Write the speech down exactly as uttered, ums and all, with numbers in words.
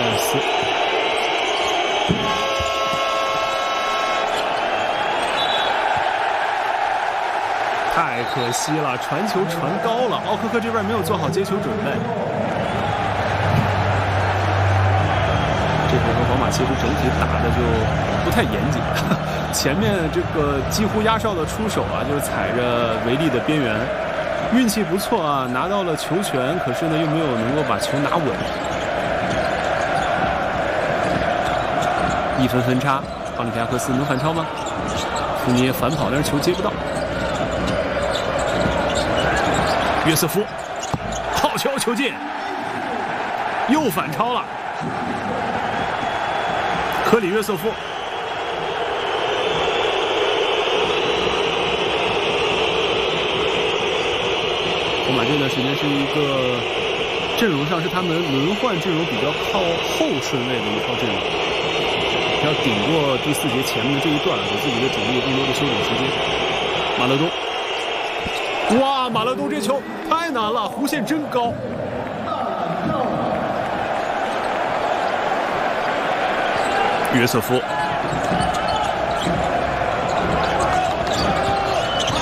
塞尔斯。太可惜了，传球传高了，奥科克这边没有做好接球准备。这回合皇马其实整体打的就不太严谨，前面这个几乎压哨的出手啊，就是踩着维利的边缘，运气不错啊，拿到了球权，可是呢又没有能够把球拿稳。一分分差，奥利皮亚科斯能反超吗？福尼耶反跑，但是球接不到。约瑟夫，好球，球进，又反超了。科里约瑟夫，皇马这段时间是一个阵容上是他们轮换阵容比较靠后顺位的一套阵容，要顶过第四节前面的这一段，给自己的主力更多的休整时间。马勒东。哇，马勒东这球太难了，弧线真高。约瑟夫，